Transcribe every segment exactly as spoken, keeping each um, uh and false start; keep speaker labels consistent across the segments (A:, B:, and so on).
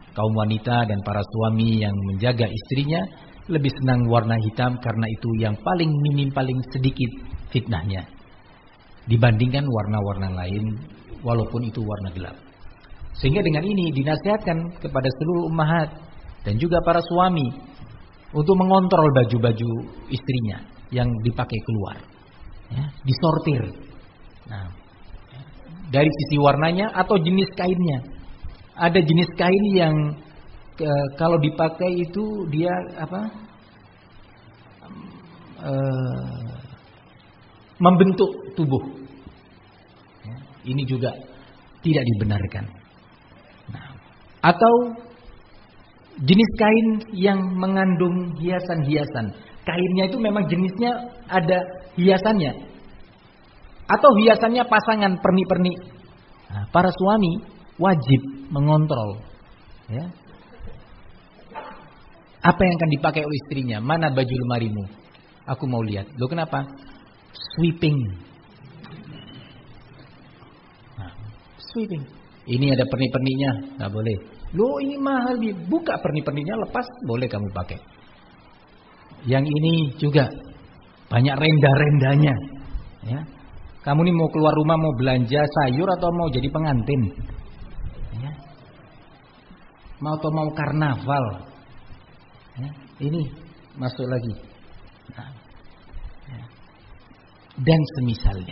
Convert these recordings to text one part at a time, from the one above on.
A: Kaum wanita dan para suami yang menjaga istrinya lebih senang warna hitam karena itu yang paling minim, paling sedikit fitnahnya dibandingkan warna-warna lain walaupun itu warna gelap. Sehingga dengan ini dinasihatkan kepada seluruh ummahat dan juga para suami untuk mengontrol baju-baju istrinya yang dipakai keluar, ya, disortir. Nah, dari sisi warnanya atau jenis kainnya. Ada jenis kain yang e, kalau dipakai itu dia apa? E, membentuk tubuh. Ya, ini juga tidak dibenarkan. Nah, atau jenis kain yang mengandung hiasan-hiasan. Kainnya itu memang jenisnya ada hiasannya. Atau hiasannya pasangan pernik-pernik. Nah, para suami wajib mengontrol, ya, apa yang akan dipakai oleh istrinya. Mana baju lemarimu? Aku mau lihat. Loh, kenapa? Sweeping. Nah, sweeping. Ini ada pernik-perniknya, nggak boleh. Loh, ini mahal, buka pernik-perniknya, lepas, boleh kamu pakai. Yang ini juga banyak renda-rendanya, ya. Kamu nih mau keluar rumah, mau belanja sayur atau mau jadi pengantin, ya. Mau atau mau karnaval, ya. Ini masuk lagi, nah, ya. Dan semisalnya.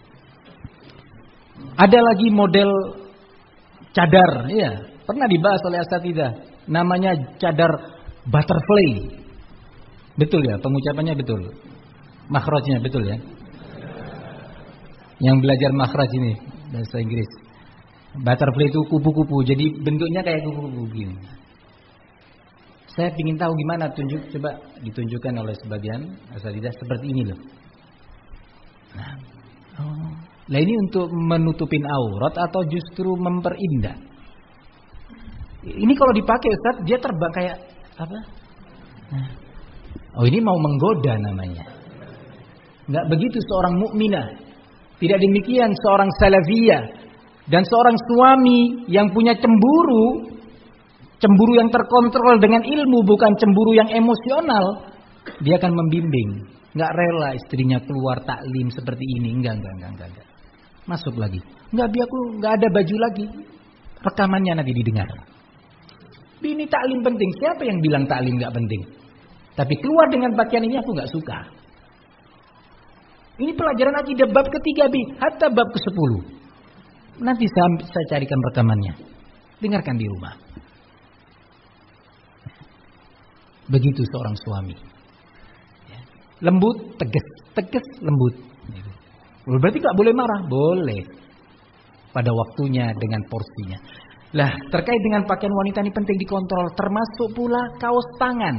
A: Ada lagi model cadar, ya, pernah dibahas oleh asatidzah. Namanya cadar butterfly. Betul ya, pengucapannya betul. Makhrajnya betul ya. Yang belajar makhraj ini bahasa Inggris. Butterfly itu kupu-kupu, jadi bentuknya kayak kupu-kupu gini. Saya ingin tahu gimana, tunjuk, coba ditunjukkan oleh sebagian asatidzah seperti ini loh. Nah, oh. Nah, ini untuk menutupin aurat atau justru memperindah? Ini kalau dipakai Ustaz, dia terbang kayak apa? Nah. Oh, ini mau menggoda namanya. Enggak begitu seorang mukminah. Tidak demikian seorang salafiyah dan seorang suami yang punya cemburu, cemburu yang terkontrol dengan ilmu, bukan cemburu yang emosional. Dia akan membimbing. Enggak rela istrinya keluar taklim seperti ini. Enggak, enggak, enggak, enggak. enggak. Masuk lagi. Enggak, biar aku enggak ada baju lagi. Rekamannya nanti didengar. Ini taklim penting. Siapa yang bilang taklim enggak penting? Tapi keluar dengan pakaian ini aku enggak suka. Ini pelajaran akidah bab ketiga bi, hatta bab ke sepuluh. Nanti saya, saya carikan rekamannya. Dengarkan di rumah. Begitu seorang suami. Lembut, tegas, tegas, lembut. Berarti gak boleh marah? Boleh. Pada waktunya dengan porsinya. Lah, terkait dengan pakaian wanita ini penting dikontrol. Termasuk pula kaos tangan.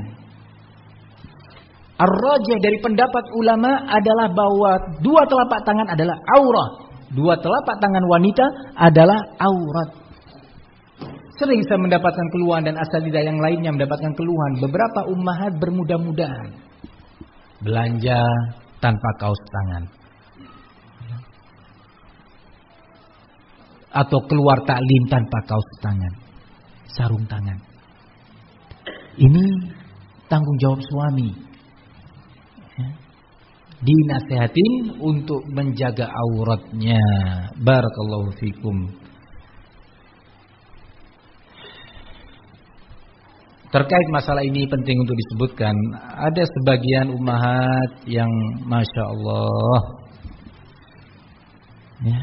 A: Ar-rajih dari pendapat ulama adalah bahwa dua telapak tangan adalah aurat. Dua telapak tangan wanita adalah aurat. Sering saya mendapatkan keluhan dan asatidzah yang lainnya mendapatkan keluhan. Beberapa ummahat bermudah-mudahan belanja tanpa kaos tangan. Atau keluar taklim tanpa kaos tangan, sarung tangan. Ini tanggung jawab suami. Ya. Dinasehatin untuk menjaga auratnya. Barakallahu fikum. Terkait masalah ini penting untuk disebutkan. Ada sebagian ummahat yang Masya Allah, ya,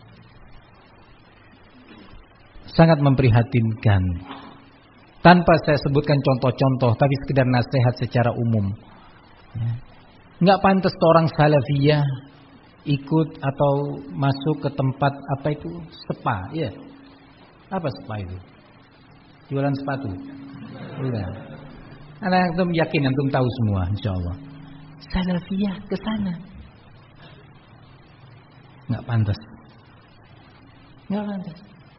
A: sangat memprihatinkan. Tanpa saya sebutkan contoh-contoh, tapi sekedar nasihat secara umum. Ya. Nggak pantas seorang salafiyah ikut atau masuk ke tempat apa itu spa, ya? Apa spa itu? Jualan sepatu. Iya. Anak antum yakin antum tahu semua, insyaallah. Salafiyah ke sana. Nggak pantas. Nggak pantas.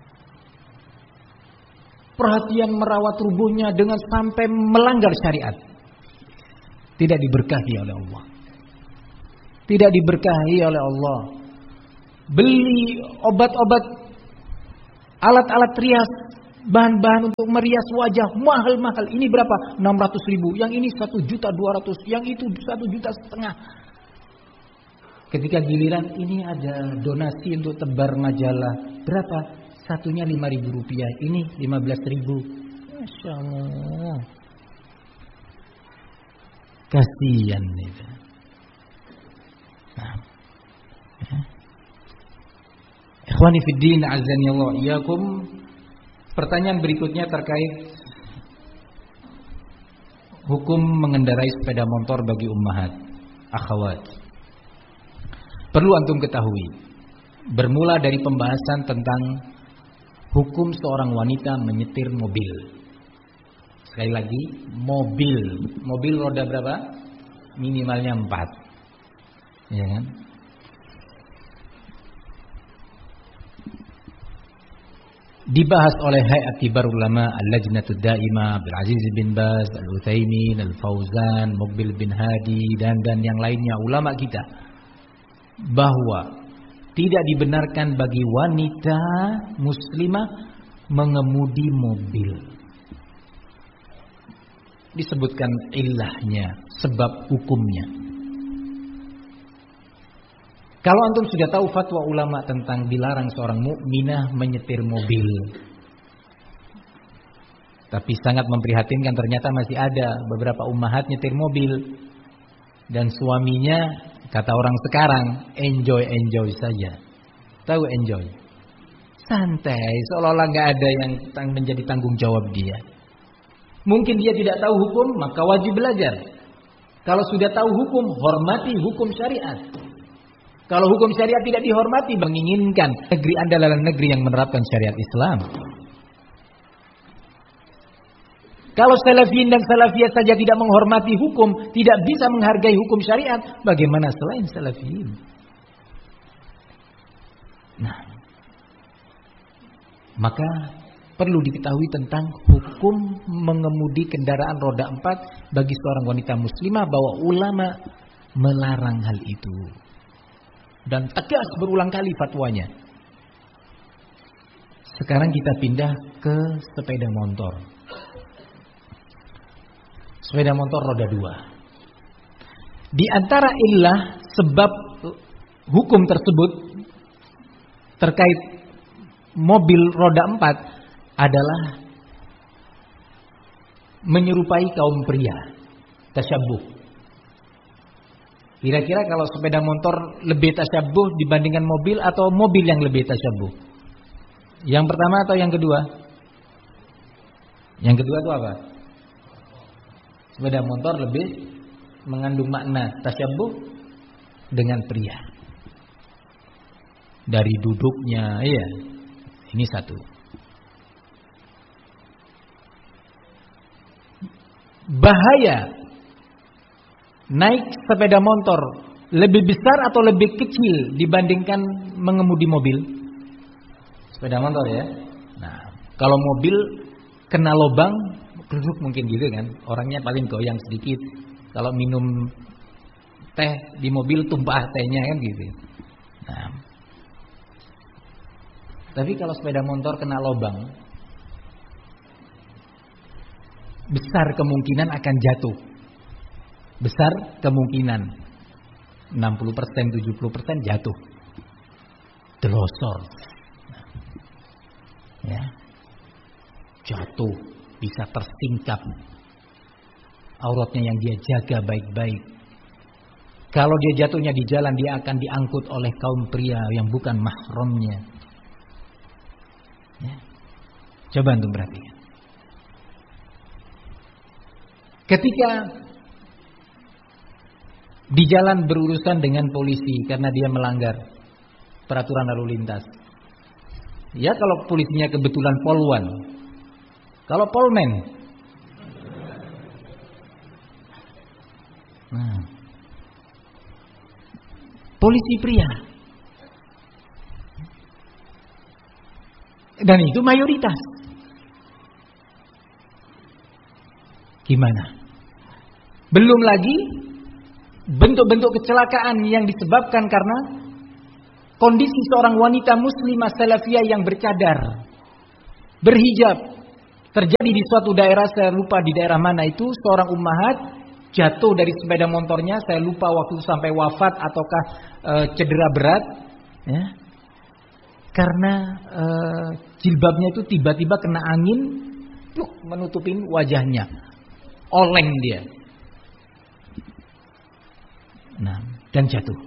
A: Perhatian merawat tubuhnya dengan sampai melanggar syariat. Tidak diberkahi oleh Allah. Tidak diberkahi oleh Allah. Beli obat-obat, alat-alat rias Bahan-bahan untuk merias wajah mahal-mahal. Ini berapa? enam ratus ribu. Yang ini satu juta dua ratus. Yang itu satu juta setengah. Ketika giliran ini ada donasi untuk tebar majalah. Berapa? Satunya lima ribu rupiah. Ini lima belas ribu. Masya Allah. Kasihan itu. Nah. Ya. Ikhwani fiddin, azani Allah iyyakum. Pertanyaan berikutnya terkait hukum mengendarai sepeda motor bagi ummahat, akhwat. Perlu antum ketahui, bermula dari pembahasan tentang hukum seorang wanita menyetir mobil. Sekali lagi, mobil, mobil roda berapa? Minimalnya empat, ya kan? Dibahas oleh Hay'at Kibar Ulama Al-Lajnatud Daimah, Abdul Aziz bin Baz, Al-Utsaimin, Al-Fauzan, Muqbil bin Hadi dan dan yang lainnya ulama kita, bahwa tidak dibenarkan bagi wanita muslimah mengemudi mobil. Disebutkan ilahnya, sebab hukumnya. Kalau antum sudah tahu fatwa ulama tentang dilarang seorang mukminah menyetir mobil, tapi sangat memprihatinkan ternyata masih ada beberapa ummahat nyetir mobil dan suaminya, kata orang sekarang, enjoy-enjoy saja. Tahu enjoy? Santai, seolah-olah nggak ada yang menjadi tanggung jawab dia. Mungkin dia tidak tahu hukum, maka wajib belajar. Kalau sudah tahu hukum, hormati hukum syariat. Kalau hukum syariat tidak dihormati, menginginkan negeri Anda adalah negeri yang menerapkan syariat Islam. Kalau salafiyin dan salafiyah saja tidak menghormati hukum, tidak bisa menghargai hukum syariat, bagaimana selain salafiyin? Nah, maka perlu diketahui tentang hukum mengemudi kendaraan roda empat bagi seorang wanita muslimah, bahwa ulama melarang hal itu. Dan tegas berulang kali fatwanya. Sekarang kita pindah ke sepeda motor. Sepeda motor roda dua. Di antara illah sebab hukum tersebut terkait mobil roda empat adalah menyerupai kaum pria, tasyabbuh. Kira-kira kalau sepeda motor lebih tasyabbuh dibandingkan mobil, atau mobil yang lebih tasyabbuh? Yang pertama atau yang kedua? Yang kedua itu apa? Sepeda motor lebih mengandung makna tasyabbuh dengan pria. Dari duduknya, iya. Ini satu. Bahaya naik sepeda motor lebih besar atau lebih kecil dibandingkan mengemudi mobil? Sepeda motor ya. Nah, kalau mobil kena lubang, duduk mungkin gitu kan. Orangnya paling goyang sedikit. Kalau minum teh di mobil tumpah tehnya kan gitu. Nah, tapi kalau sepeda motor kena lubang, besar kemungkinan akan jatuh. Besar kemungkinan enam puluh persen, tujuh puluh persen jatuh. Delosor. Ya. Jatuh, bisa tersingkap. Auratnya yang dia jaga baik-baik. Kalau dia jatuhnya di jalan, dia akan diangkut oleh kaum pria yang bukan mahramnya. Ya. Coba antum perhatikan. Ketika di jalan berurusan dengan polisi karena dia melanggar peraturan lalu lintas. Ya, kalau polisinya kebetulan polwan. Kalau polmen. Nah. Polisi pria. Dan itu mayoritas. Gimana? Belum lagi bentuk-bentuk kecelakaan yang disebabkan karena kondisi seorang wanita muslimah salafiyah yang bercadar, berhijab, Terjadi di suatu daerah, saya lupa di daerah mana itu, seorang ummahat jatuh dari sepeda motornya, saya lupa waktu itu sampai wafat ataukah e, cedera berat, ya. Karena e, jilbabnya itu tiba-tiba kena angin, pluk, menutupin wajahnya, oleng dia. Nah, dan jatuh.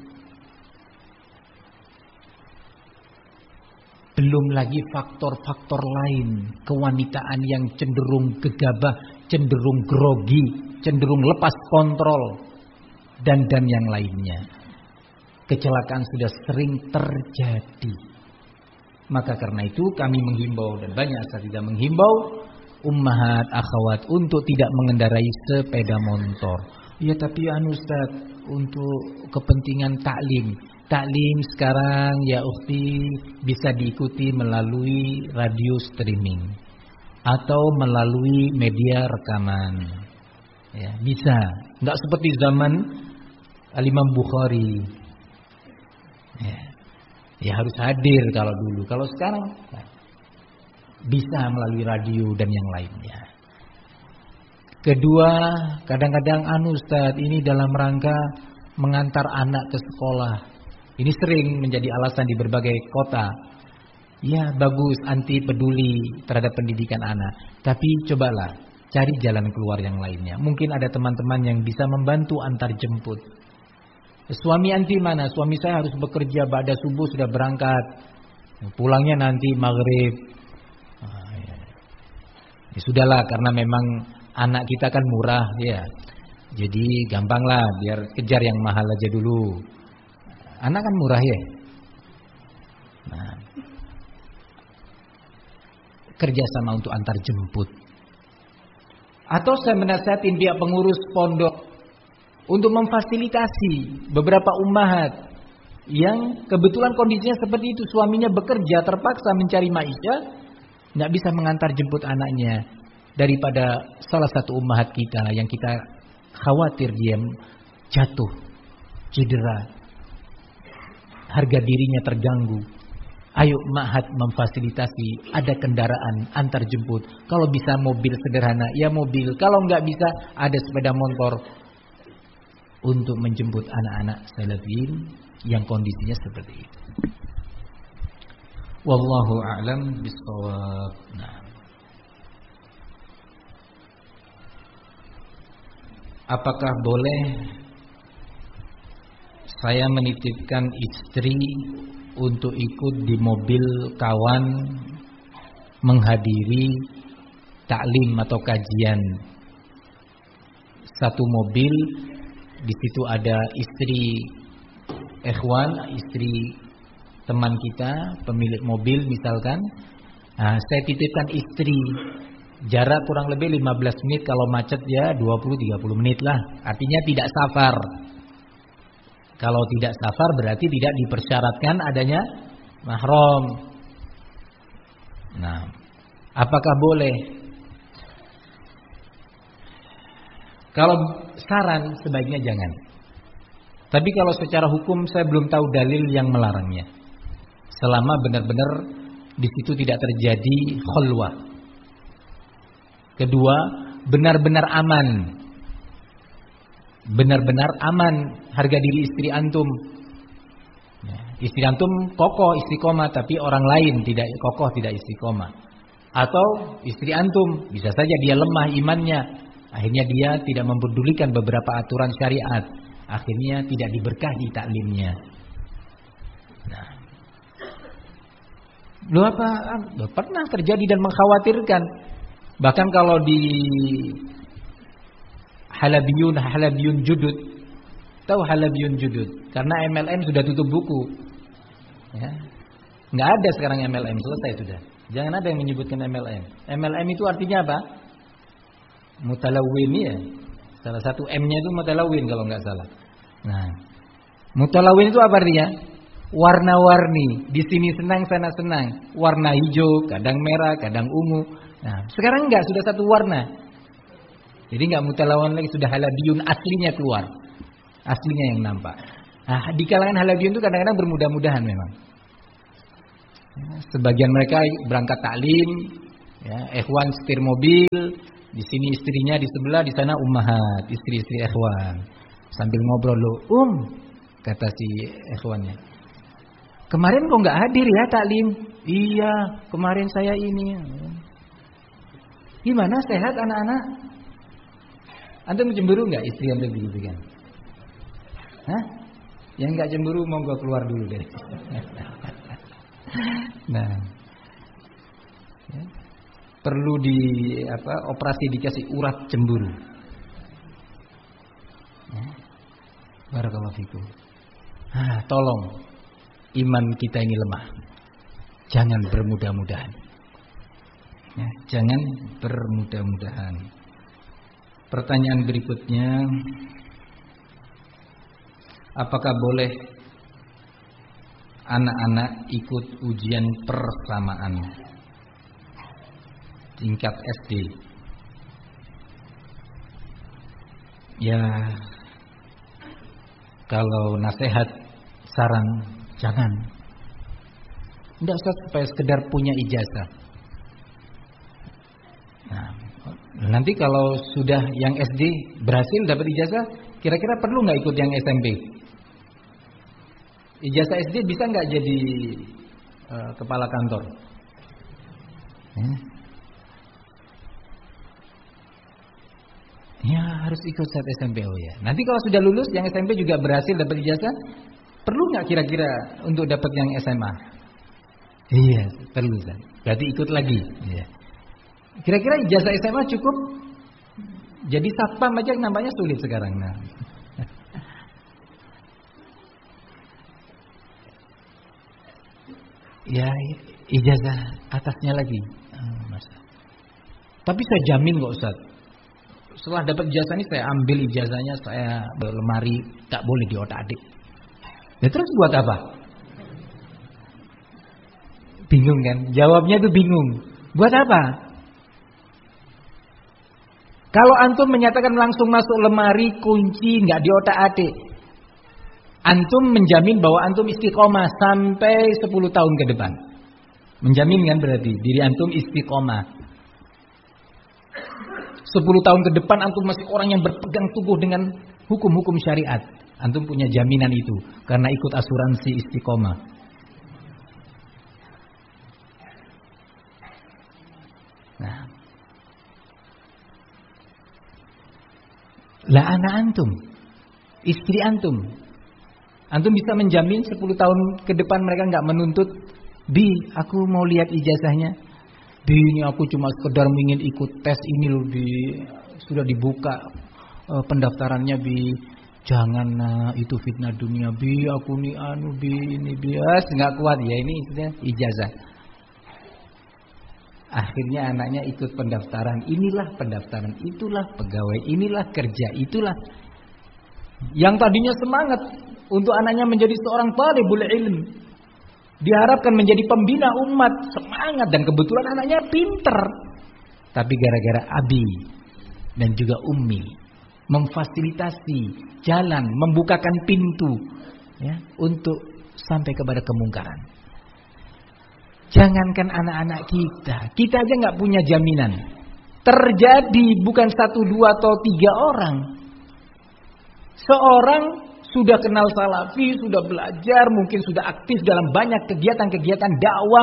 A: Belum lagi faktor-faktor lain, kewanitaan yang cenderung gegabah, cenderung grogi, cenderung lepas kontrol, dan dan yang lainnya. Kecelakaan sudah sering terjadi. Maka karena itu kami menghimbau, dan banyak saya tidak menghimbau ummahat, akhwat untuk tidak mengendarai sepeda motor. Ya tapi anu Ustaz, untuk kepentingan taklim. Taklim sekarang ya ukhti bisa diikuti melalui radio streaming atau melalui media rekaman. Ya, bisa. Enggak seperti zaman Al-Imam Bukhari. Ya. Ya harus hadir kalau dulu. Kalau sekarang ya, bisa melalui radio dan yang lainnya. Kedua, kadang-kadang anu Ustaz, ini dalam rangka mengantar anak ke sekolah. Ini sering menjadi alasan di berbagai kota. Ya bagus, anti peduli terhadap pendidikan anak. Tapi cobalah cari jalan keluar yang lainnya. Mungkin ada teman-teman yang bisa membantu antar jemput. Suami anti mana? Suami saya harus bekerja, pada subuh sudah berangkat, pulangnya nanti maghrib. Ah, ya. Ya sudahlah, karena memang anak kita kan murah ya. Jadi gampanglah, biar kejar yang mahal aja dulu. Anak kan murah ya. Nah, kerjasama untuk antar jemput. Atau saya menasihatin pihak pengurus pondok untuk memfasilitasi beberapa ummahat yang kebetulan kondisinya seperti itu, suaminya bekerja terpaksa mencari maisha, nggak bisa mengantar jemput anaknya, daripada salah satu ummahat kita yang kita khawatir dia jatuh, cedera, harga dirinya terganggu. Ayo ma'had memfasilitasi, ada kendaraan antar jemput. Kalau bisa mobil sederhana, ya mobil. Kalau nggak bisa, ada sepeda motor untuk menjemput anak-anak salafin yang kondisinya seperti itu. Wallahu a'lam bishawab. Nah, apakah boleh saya menitipkan istri untuk ikut di mobil kawan menghadiri taklim atau kajian? Satu mobil, di situ ada istri ikhwan, istri teman kita, pemilik mobil misalkan. Nah, saya titipkan istri. Jarak kurang lebih lima belas menit, kalau macet ya dua puluh tiga puluh menit lah. Artinya tidak safar. Kalau tidak safar berarti tidak dipersyaratkan adanya mahram. Nah, apakah boleh? Kalau saran sebaiknya jangan. Tapi kalau secara hukum saya belum tahu dalil yang melarangnya. Selama benar-benar di situ tidak terjadi khulwah. Kedua, benar-benar aman. Benar-benar aman harga diri istri antum. Ya, istri antum kokoh istiqomah, tapi orang lain tidak kokoh, tidak istiqomah. Atau istri antum bisa saja dia lemah imannya, akhirnya dia tidak mempedulikan beberapa aturan syariat, akhirnya tidak diberkahi taklimnya. Nah, lu apa? Pernah terjadi dan mengkhawatirkan. Bahkan kalau di Halabiyun, Halabiyun Judud, tahu Halabiyun Judud? Karena M L M sudah tutup buku, ya. Nggak ada sekarang M L M, selesai sudah. Jangan ada yang menyebutkan M L M. M L M itu artinya apa? Mutalawin ya. Salah satu M-nya itu mutalawin kalau nggak salah. Nah, mutalawin itu apa artinya? Warna-warni. Di sini senang, sana senang. Warna hijau, kadang merah, kadang ungu. Nah, sekarang enggak, sudah satu warna. Jadi enggak mutalawan lagi, sudah halabiyun aslinya keluar. Aslinya yang nampak. Nah, di kalangan halabiyun itu kadang-kadang bermudah-mudahan memang. Sebagian mereka berangkat taklim, Ya, ikhwan setir mobil, di sini istrinya, di sebelah, di sana ummahat, istri-istri ikhwan. Sambil ngobrol lo, "Um," kata si ikhwannya. "Kemarin kok nggak hadir ya taklim?" "Iya, kemarin saya ini." "Gimana, sehat anak-anak?" Antum cemburu nggak istri antum begitu kan? Hah? Yang nggak cemburu monggo keluar dulu deh. Nah, ya. Perlu di apa? Operasi dikasih urat cemburu. Ya. Barakallahu fikum. Ah, tolong, iman kita ini lemah. Jangan bermudah-mudahan. Ya, jangan bermudah-mudahan. Pertanyaan berikutnya, apakah boleh anak-anak ikut ujian persamaan tingkat S D? Ya, kalau nasihat, saran, jangan. Tidak usah supaya sekedar punya ijazah. Nah, nanti kalau sudah yang S D berhasil dapat ijazah, kira-kira perlu nggak ikut yang S M P? Ijazah S D bisa nggak jadi uh, kepala kantor? Ya. Ya, harus ikut saat S M P. Oh ya. Nanti kalau sudah lulus yang S M P juga berhasil dapat ijazah, perlu nggak kira-kira untuk dapat yang S M A? Iya, perlu kan. Berarti ikut lagi. Iya. Kira-kira ijazah S M A cukup? Jadi satpam aja nampaknya sulit sekarang. Nah. Ya, ijazah atasnya lagi. Oh, masa. Tapi saya jamin kok Ustaz. Setelah dapat ijazah ini saya ambil ijazahnya, saya berlemari, tak boleh diotak-atik. Ya terus buat apa? Bingung kan? Jawabnya tuh bingung. Buat apa? Kalau antum menyatakan langsung masuk lemari, kunci, nggak diotak-atik, antum menjamin bahwa antum istiqomah sampai sepuluh tahun ke depan. Menjamin kan berarti diri antum istiqomah. sepuluh tahun ke depan antum masih orang yang berpegang teguh dengan hukum-hukum syariat. Antum punya jaminan itu karena ikut asuransi istiqomah. Nah, lah anak antum, istri antum, antum bisa menjamin sepuluh tahun ke depan mereka nggak menuntut, "Bi, aku mau lihat ijazahnya. Bi, ini aku cuma sekedar ingin ikut tes ini loh, Bi. Sudah dibuka uh, pendaftarannya, Bi. Jangan nah, itu fitnah dunia, Bi. Aku nih anu, Bi, ini bias nggak kuat ya ini istilahnya ijazah." Akhirnya anaknya ikut pendaftaran. Inilah pendaftaran, itulah pegawai, inilah kerja, itulah. Yang tadinya semangat untuk anaknya menjadi seorang talibul ilm, diharapkan menjadi pembina umat, semangat, dan kebetulan anaknya pinter. Tapi gara-gara abi dan juga ummi memfasilitasi jalan, membukakan pintu ya, untuk sampai kepada kemungkaran. Jangankan anak-anak kita, kita aja nggak punya jaminan. Terjadi bukan satu, dua atau tiga orang. Seorang sudah kenal salafi, sudah belajar, mungkin sudah aktif dalam banyak kegiatan-kegiatan dakwah.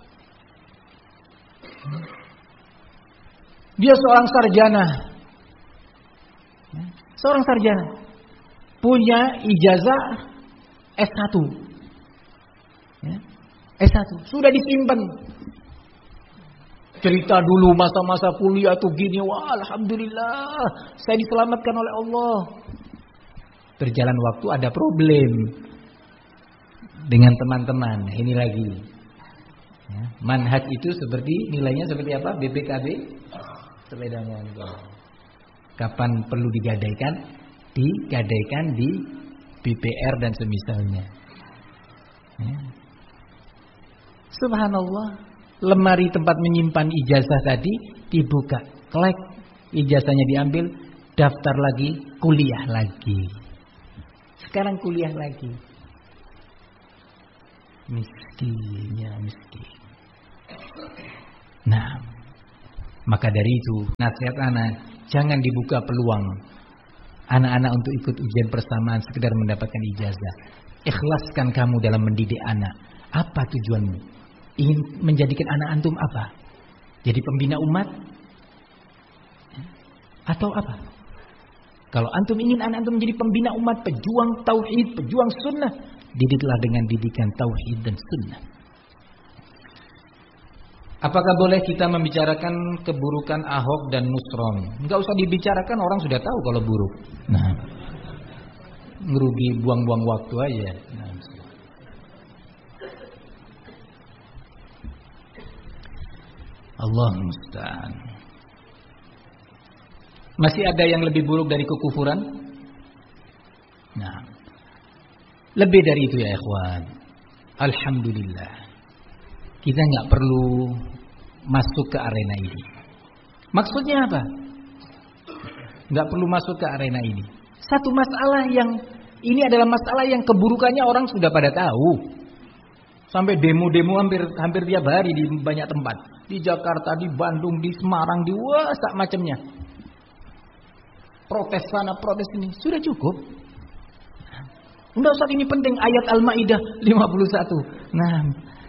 A: Dia seorang sarjana. Seorang sarjana. Punya ijazah S satu. S satu. Sudah disimpan. Cerita dulu masa-masa kuliah tuh gini. Wah, alhamdulillah, saya diselamatkan oleh Allah. Berjalan waktu ada problem dengan teman-teman. Ini lagi ya, manhaj itu seperti nilainya seperti apa? B P K B sepeda motor. Kapan perlu digadaikan? Digadaikan di B P R dan semisalnya ya. Subhanallah, lemari tempat menyimpan ijazah tadi dibuka, klek, ijazahnya diambil, daftar lagi, kuliah lagi. Sekarang kuliah lagi. Miskinnya miskin. Nah, Maka dari itu, nasihat anak, jangan dibuka peluang anak-anak untuk ikut ujian persamaan sekedar mendapatkan ijazah. Ikhlaskan kamu dalam mendidik anak. Apa tujuanmu? Ingin menjadikan anak antum apa? Jadi pembina umat? Atau apa? Kalau antum ingin anak antum menjadi pembina umat, pejuang tauhid, pejuang sunnah, didiklah dengan didikan tauhid dan sunnah. Apakah boleh kita membicarakan keburukan Ahok dan Nusron? Enggak usah dibicarakan, orang sudah tahu kalau buruk. Nah, ngerugi buang-buang waktu aja. Nah, Allah musta'an. Masih ada yang lebih buruk dari kekufuran? Nah, lebih dari itu ya ikhwan. Alhamdulillah. Kita nggak perlu masuk ke arena ini. Maksudnya apa? Nggak perlu masuk ke arena ini. Satu masalah yang ini adalah masalah yang keburukannya orang sudah pada tahu. Sampai demo-demo hampir hampir tiap hari di banyak tempat. Di Jakarta, di Bandung, di Semarang, di wah sak macamnya. Protes sana, protes ini, sudah cukup. Enggak usah ini penting ayat Al-Maidah lima puluh satu. Nah,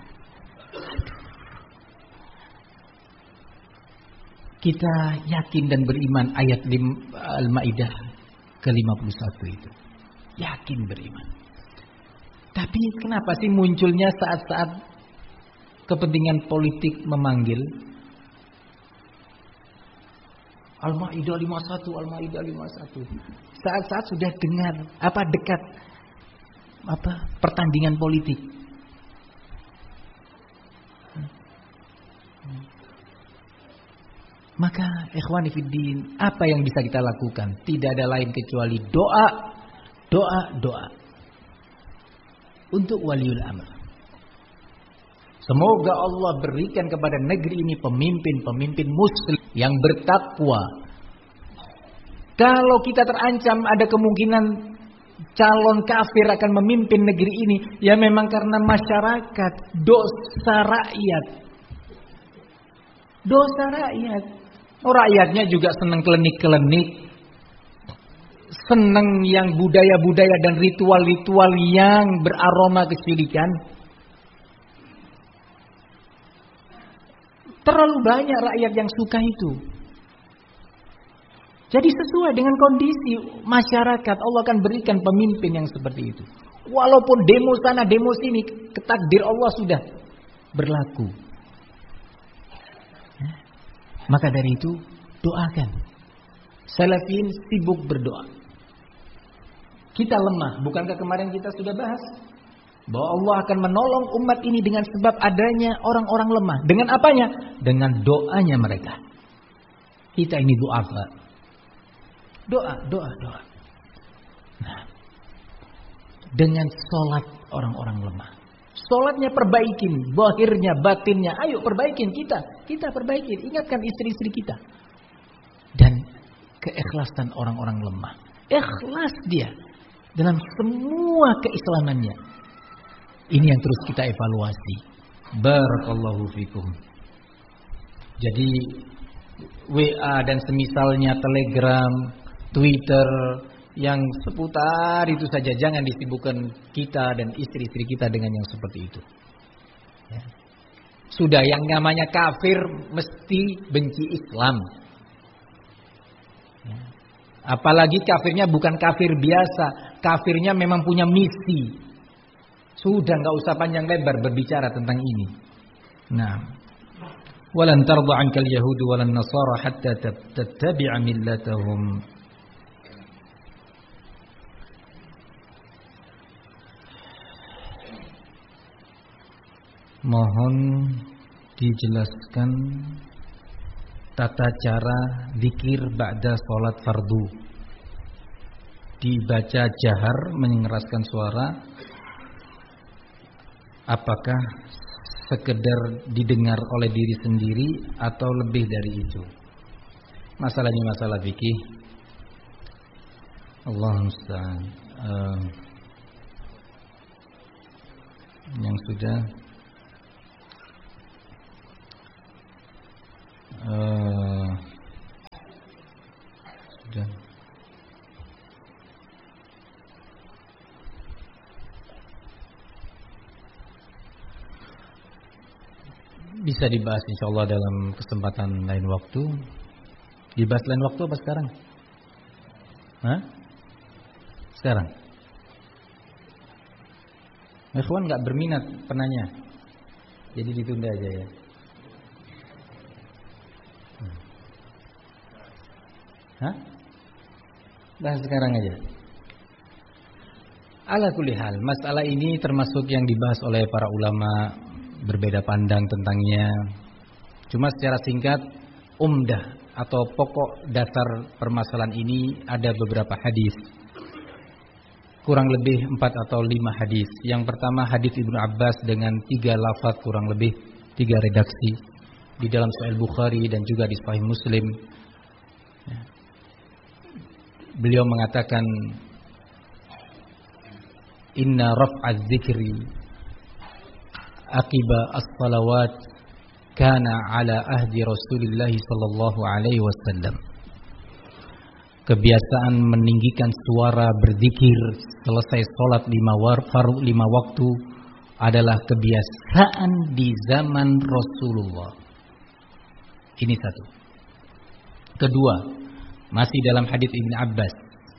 A: kita yakin dan beriman ayat Al-Maidah ke lima puluh satu itu. Yakin beriman. Tapi kenapa sih munculnya saat-saat kepentingan politik memanggil? Al-Maidah lima puluh satu, Al-Maidah lima puluh satu. Saat-saat sudah dengar apa dekat apa pertandingan politik. Maka ikhwani fiddin, apa yang bisa kita lakukan? Tidak ada lain kecuali doa, doa, doa untuk waliul amr. Semoga Allah berikan kepada negeri ini pemimpin-pemimpin muslim yang bertakwa. Kalau kita terancam ada kemungkinan calon kafir akan memimpin negeri ini, ya memang karena masyarakat, dosa rakyat. Dosa rakyat. Oh, rakyatnya juga senang klenik-klenik. Senang yang budaya-budaya dan ritual-ritual yang beraroma kesyirikan. Terlalu banyak rakyat yang suka itu. Jadi sesuai dengan kondisi masyarakat, Allah akan berikan pemimpin yang seperti itu. Walaupun demo sana, demo sini, ketakdir Allah sudah berlaku. Maka dari itu, doakan. Salafin sibuk berdoa. Kita lemah. Bukankah kemarin kita sudah bahas bahwa Allah akan menolong umat ini dengan sebab adanya orang-orang lemah. Dengan apanya? Dengan doanya mereka. Kita ini du'afa. Doa, doa, doa. Nah, dengan sholat orang-orang lemah. Sholatnya perbaikin, zahirnya, batinnya. Ayo perbaikin kita. Kita perbaikin. Ingatkan istri-istri kita. Dan keikhlasan orang-orang lemah. Ikhlas dia dalam semua keislamannya. Ini yang terus kita evaluasi. Barakallahu fikum. Jadi W A dan semisalnya, Telegram, Twitter, yang seputar itu saja, jangan disibukkan kita dan istri-istri kita dengan yang seperti itu. Ya. Sudah yang namanya kafir mesti benci Islam. Ya. Apalagi kafirnya bukan kafir biasa, kafirnya memang punya misi. Sudah nggak usah panjang lebar berbicara tentang ini. Nah, walan tarda 'ankal yahudu walan nasara hatta tattabi'a millatahum. Mohon dijelaskan tata cara zikir ba'da sholat fardu. Dibaca jahar mengeraskan suara. Apakah sekedar didengar oleh diri sendiri atau lebih dari itu? Masalahnya masalah fikih. Allah musta'an. Uh, yang sudah Uh, sudah. Bisa dibahas insyaallah dalam kesempatan lain waktu. Dibahas lain waktu apa sekarang? Hah? Sekarang. Ikhwan enggak berminat penanya. Jadi ditunda aja ya. Hah? Bahas sekarang aja. Ala kulli hal, masalah ini termasuk yang dibahas oleh para ulama, berbeda pandang tentangnya. Cuma secara singkat, umdah atau pokok dasar permasalahan ini ada beberapa hadis. Kurang lebih empat atau lima hadis. Yang pertama hadis Ibnu Abbas dengan tiga lafaz kurang lebih tiga redaksi di dalam Sahih Bukhari dan juga di Sahih Muslim. Beliau mengatakan inna raf'az zikri aqiba as-salawat kana ala ahdi Rasulillah sallallahu alaihi wasallam. Kebiasaan meninggikan suara berzikir selesai salat lima fardu lima waktu adalah kebiasaan di zaman Rasulullah. Ini satu. Kedua, masih dalam hadis Ibnu Abbas,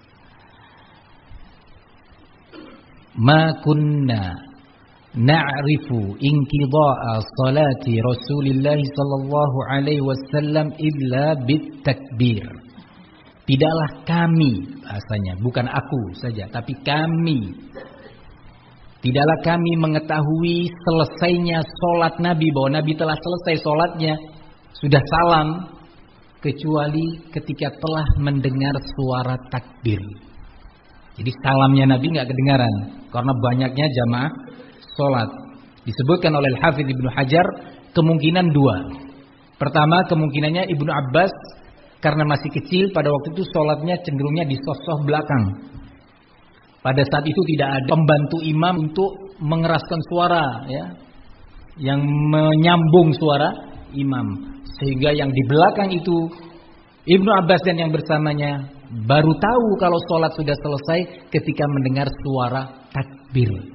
A: ma kunna na'rifu inqida'a salati Rasulillah sallallahu alaihi wasallam illa bit takbir. Tidaklah kami, bahasanya bukan aku saja, tapi kami, tidaklah kami mengetahui selesainya salat Nabi, bahwa Nabi telah selesai salatnya, sudah salam, kecuali ketika telah mendengar suara takbir. Jadi salamnya Nabi nggak kedengaran karena banyaknya jamaah sholat. Disebutkan oleh Al-Hafidz Ibnu Hajar kemungkinan dua. Pertama, kemungkinannya Ibnu Abbas karena masih kecil pada waktu itu sholatnya cenderungnya di sosok belakang. Pada saat itu tidak ada pembantu imam untuk mengeraskan suara, ya, yang menyambung suara imam. Sehingga yang di belakang itu Ibnu Abbas dan yang bersamanya baru tahu kalau sholat sudah selesai ketika mendengar suara takbir.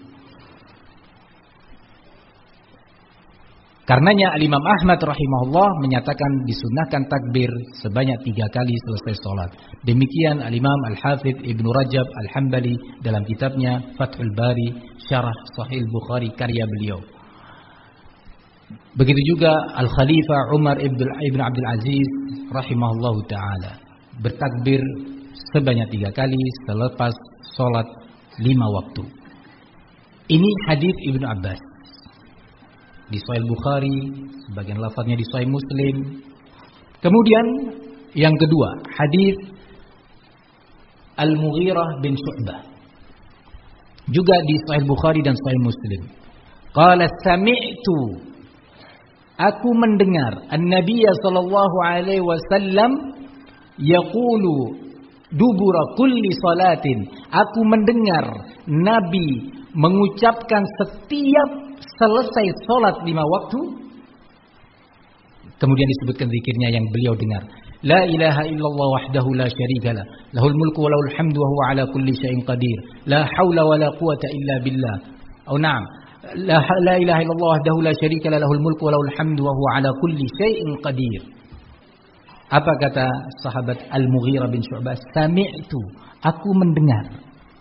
A: Karenanya Al-Imam Ahmad rahimahullah menyatakan disunahkan takbir sebanyak tiga kali selesai sholat. Demikian Al-Imam Al-Hafidz Ibnu Rajab Al-Hambali dalam kitabnya Fathul Bari Syarah Sahih Bukhari karya beliau. Begitu juga Al-Khalifah Umar Ibn Abdul Aziz rahimahullahu ta'ala bertakbir sebanyak tiga kali selepas sholat lima waktu. Ini hadis Ibnu Abbas di Sahih Bukhari, sebagian lafaznya di Sahih Muslim. Kemudian yang kedua, hadis Al-Mughirah bin Syu'bah juga di Sahih Bukhari dan Sahih Muslim. Qala sami'tu, aku mendengar An-Nabiy sallallahu alaihi wasallam yaqulu dubura kulli salatin. Aku mendengar Nabi mengucapkan setiap selesai salat lima waktu. Kemudian disebutkan zikirnya yang beliau dengar. La ilaha illallah wahdahu la syarika lah, lahul mulku wa lahul hamdu wa huwa ala kulli syai'in qadir. La haula wa la quwata illa billah. Oh na'am. La, la ilaha illallah wahdahu la syarika lah, lahul mulku wa lahul hamdu wa huwa ala kulli syai'in qadir. Apa kata sahabat Al-Mughirah bin Syu'bah? Sami'tu, aku mendengar.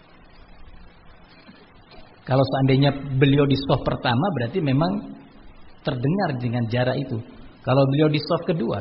A: Kalau seandainya beliau di shaf pertama berarti memang terdengar dengan jarak itu. Kalau beliau di shaf kedua,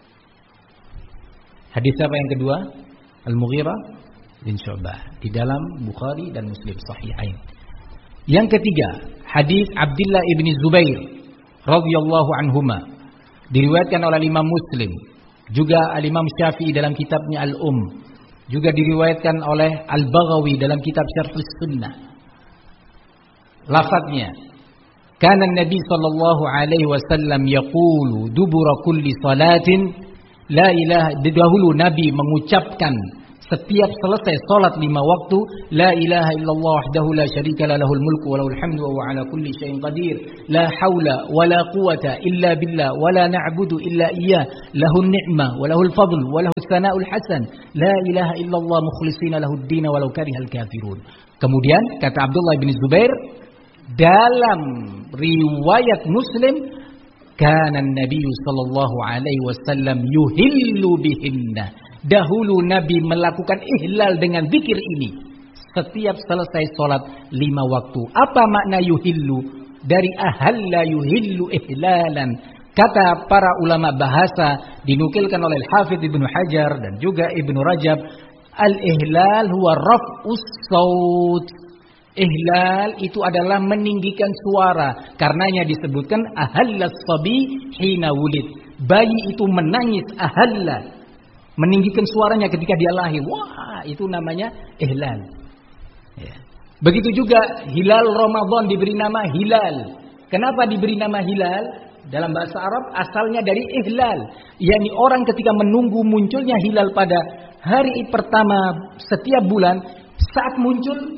A: hadis apa yang kedua? Al-Mughirah bin Syu'bah di dalam Bukhari dan Muslim Sahihain. Yang ketiga, hadis Abdullah ibni Zubair radhiyallahu anhuma diriwayatkan oleh Imam Muslim, juga Al-Imam Syafi'i dalam kitabnya Al-Um, juga diriwayatkan oleh Al-Baghawi dalam kitab Syarhus Sunnah. Lafadznya, kana Nabi sallallahu alaihi wasallam yaqulu dubura kulli salatin la ilaha, dahulu Nabi mengucapkan Setiap selesai salat lima waktu, la ilaha illallah wahdahu la syarika la lahul mulku wa lahul hamdu wa huwa ala kulli syai'in qadir. La haula wa la quwata illa billah wa la na'budu illa iyyah. Lahun ni'mah wa lahul fadl wa lahus sana'ul hasan. La ilaha illallah mukhlishina lahud din walau karihal kafirun. Kemudian kata Abdullah bin Zubair dalam riwayat Muslim, kana an-nabiy sallallahu alaihi wasallam yuhillu bihinna. Dahulu Nabi melakukan ihlal dengan zikir ini setiap selesai sholat lima waktu. Apa makna yuhillu? Dari ahalla yuhillu ihlalan. Kata para ulama bahasa dinukilkan oleh Al-Hafidz Ibnu Hajar dan juga Ibnu Rajab, al-ihlal huwa raf'us saut. Ihlal itu adalah meninggikan suara. Karenanya disebutkan ahallas sabi hina wulid. Bayi itu menangis ahalla, meninggikan suaranya ketika dia lahir. Wah, itu namanya ihlal. Ya. Begitu juga hilal Ramadan diberi nama hilal. Kenapa diberi nama hilal? Dalam bahasa Arab asalnya dari ihlal. yakni orang ketika menunggu munculnya hilal pada hari pertama setiap bulan, saat muncul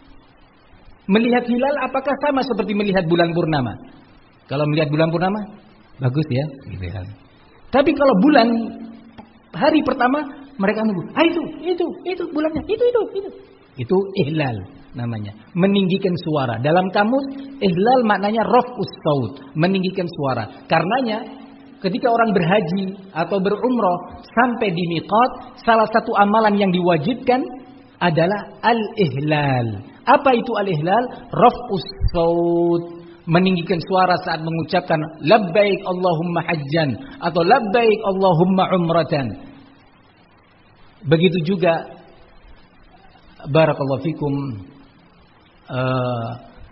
A: melihat hilal apakah sama seperti melihat bulan purnama? Kalau melihat bulan purnama, bagus ya. Gitu kan. Tapi kalau bulan hari pertama mereka nunggu. Ah itu, itu, itu bulannya, itu, itu, itu. Itu ihlal namanya, meninggikan suara. Dalam kamus ihlal maknanya raf'us saut, meninggikan suara. Karenanya ketika orang berhaji atau berumrah sampai di miqat, salah satu amalan yang diwajibkan adalah al-ihlal. Apa itu al-ihlal? Raf'us saut, meninggikan suara saat mengucapkan labbaik Allahumma hajjan atau labbaik Allahumma umratan. Begitu juga barakallahu fikum uh,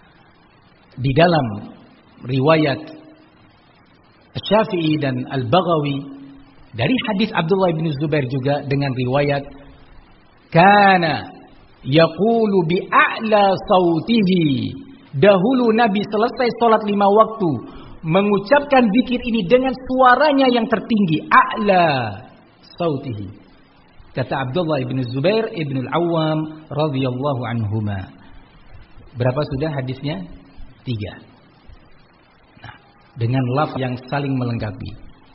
A: di dalam riwayat Syafi'i dan Al-Baghawi dari hadis Abdullah bin Zubair juga dengan riwayat kana yaqulu bi a'la sautihi. Dahulu Nabi selesai sholat lima waktu mengucapkan zikir ini dengan suaranya yang tertinggi, a'la sautihi. Kata Abdullah bin Zubair ibn al-Awwam radhiyallahu anhuma. Berapa sudah hadisnya? Tiga. Nah, dengan lafaz yang saling melengkapi.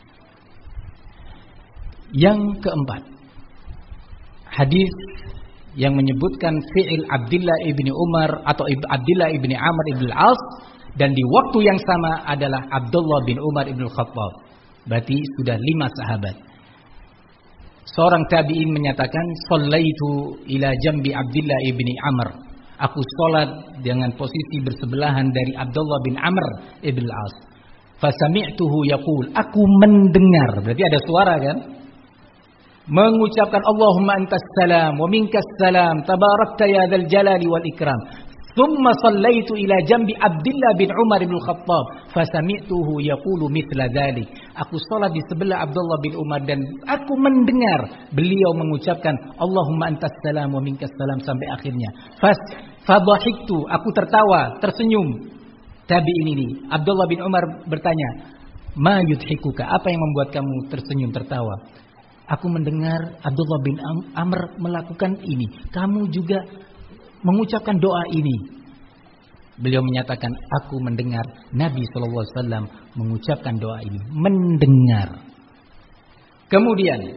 A: Yang keempat, hadis yang menyebutkan fi'il Abdullah ibni Umar atau Abdullah ibni Amr ibn al-As, dan di waktu yang sama adalah Abdullah bin Umar ibn al-Khattab. Berarti sudah lima sahabat. Seorang tabi'in menyatakan, "Shallaitu ila jambi Abdullah ibni Amr." Aku salat dengan posisi bersebelahan dari Abdullah bin Amr ibn al-As. Fasami'tuhu yaqul, aku mendengar, berarti ada suara kan? Mengucapkan Allahumma antas salam wa minkas salam tabarakta ya dzal jalali wal ikram. Thumma sallaitu ila jambi Abdullah bin Umar bin Khattab fasami'tuhu yaqulu mithla dzalik. Aku salat di sebelah Abdullah bin Umar dan aku mendengar beliau mengucapkan Allahumma antas salam wa minkas salam sampai akhirnya. Fas fadhahiktu, aku tertawa, tersenyum. Tabi'in ini Abdullah bin Umar bertanya, "Ma yudhikuka? Apa yang membuat kamu tersenyum tertawa?" Aku mendengar Abdullah bin Amr melakukan ini. Kamu juga mengucapkan doa ini. Beliau menyatakan, aku mendengar Nabi shallallahu alaihi wasallam mengucapkan doa ini. Mendengar. Kemudian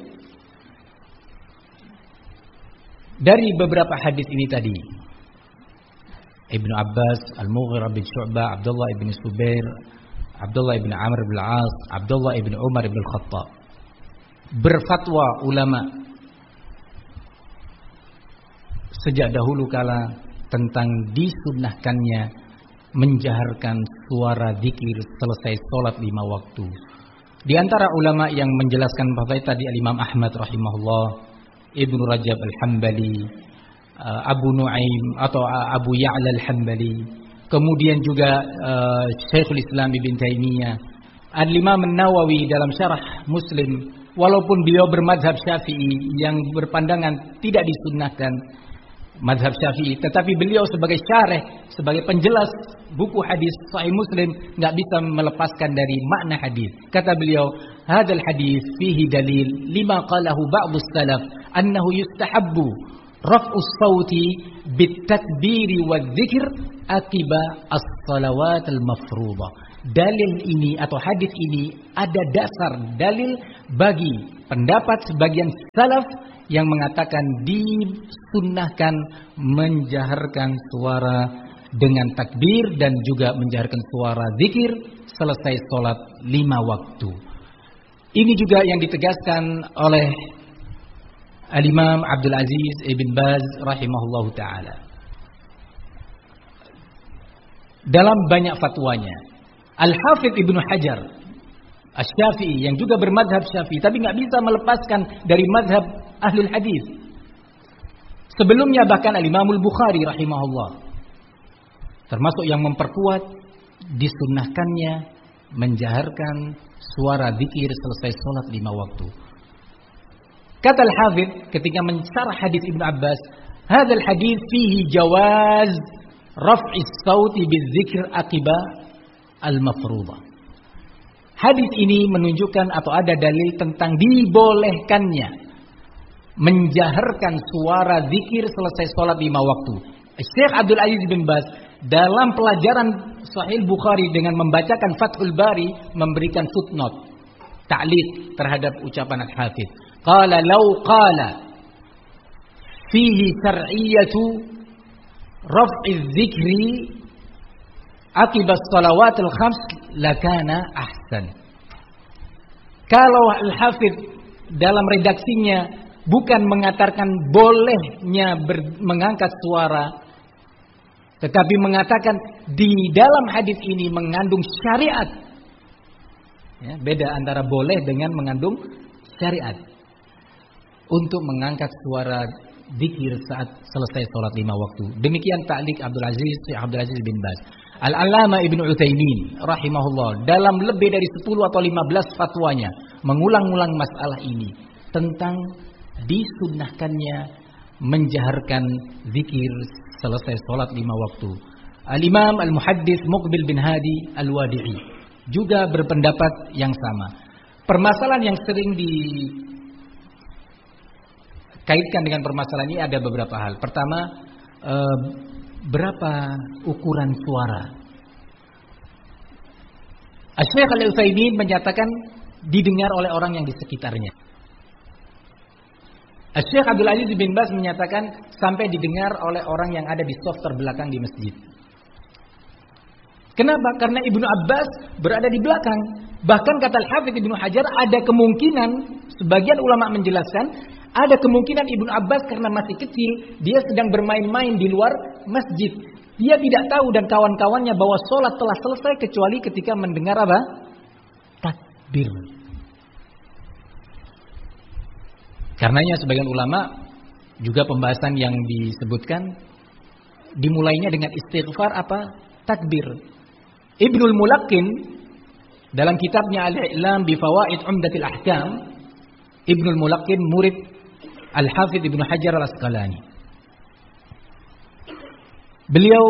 A: dari beberapa hadis ini tadi, Ibnu Abbas, Al-Mughirah bin Syu'bah, Abdullah bin Zubair, Abdullah bin Amr bin Al-As, Abdullah bin Umar bin Khattab, berfatwa ulama sejak dahulu kala tentang disunnahkannya menjaharkan suara zikir selesai sholat lima waktu. Di antara ulama yang menjelaskan bahwa tadi Imam Ahmad rahimahullah, Ibnu Rajab Al-Hambali, Abu Nuaim atau Abu Ya'la Al-Hambali, kemudian juga uh, Syekhul Islam Ibn Taimiyah, Al-Imam An-Nawawi dalam syarah Muslim, walaupun beliau bermadhab Syafi'i yang berpandangan tidak disunnahkan madhab Syafi'i, tetapi beliau sebagai syarih, sebagai penjelas buku hadis Sahih Muslim, nggak bisa melepaskan dari makna hadis. Kata beliau, "Hadzal hadis fihi dalil lima qalahu ba'dus salaf annahu yustahabbu raf'us sauti bitakbiri wadzikr akiba as-salawat al-mafruḍah. Dalil ini atau hadis ini ada dasar dalil bagi pendapat sebagian salaf yang mengatakan disunnahkan menjaharkan suara dengan takbir dan juga menjaharkan suara zikir selesai sholat lima waktu. Ini juga yang ditegaskan oleh Al-Imam Abdul Aziz Ibn Baz rahimahullahu ta'ala dalam banyak fatwanya. Al-Hafidh Ibnu Hajar Asy-Syafi'i yang juga bermadhab Syafi'i tapi nggak bisa melepaskan dari madhab ahlul hadis. Sebelumnya bahkan Al-Imam Al-Bukhari rahimahullah termasuk yang memperkuat disunnahkannya menjaharkan suara zikir selesai sholat lima waktu. Kata Al-Hafidh ketika mensyarah hadis Ibnu Abbas, hadzal hadis fihi jawaz raf'is sauti bidzikr aqiba al-mafruḍah. Hadis ini menunjukkan atau ada dalil tentang dibolehkannya menjaharkan suara zikir selesai sholat lima waktu. Syekh Abdul Aziz bin Baz dalam pelajaran Sahih Bukhari dengan membacakan Fathul Bari memberikan footnote, ta'liq terhadap ucapan Al-Hafidh. Qala law qala fihi syar'iyyatu raf'iz dzikri akibat shalawatil khams lakana ahsan. Kalau Al-Hafidh dalam redaksinya bukan mengatakan bolehnya ber, mengangkat suara, tetapi mengatakan di dalam hadis ini mengandung syariat. Ya, beda antara boleh dengan mengandung syariat untuk mengangkat suara zikir saat selesai sholat lima waktu. Demikian ta'liq Abdul Aziz Abdul Aziz bin Baz. Al-Allamah Ibnu Utsaimin rahimahullah dalam lebih dari sepuluh atau lima belas fatwanya mengulang-ulang masalah ini tentang disunnahkannya menjaharkan zikir selesai sholat lima waktu. Al-Imam Al-Muhaddits Muqbil bin Hadi Al-Wadi'i juga berpendapat yang sama. Permasalahan yang sering dikaitkan dengan permasalahan ini ada beberapa hal. Pertama, eh, berapa ukuran suara? Asy-Syaikh Al-Utsaimin menyatakan didengar oleh orang yang di sekitarnya. Asy-Syaikh Abdul Aziz bin Baz menyatakan sampai didengar oleh orang yang ada di saf terbelakang di masjid. Kenapa? Karena Ibnu Abbas berada di belakang. Bahkan kata Al-Hafidh Ibnu Hajar ada kemungkinan, sebagian ulama menjelaskan, ada kemungkinan Ibnu Abbas karena masih kecil, dia sedang bermain-main di luar masjid. Dia tidak tahu dan kawan-kawannya bahwa sholat telah selesai kecuali ketika mendengar apa? Takbir. Karenanya sebagian ulama juga pembahasan yang disebutkan dimulainya dengan istighfar apa? Takbir. Ibnul Mulaqqin dalam kitabnya Al-I'lam bi Fawaid Umdatil Ahkam, Ibnul Mulaqqin murid Al-Hafidh Ibnu Hajar Al-Asqalani. Beliau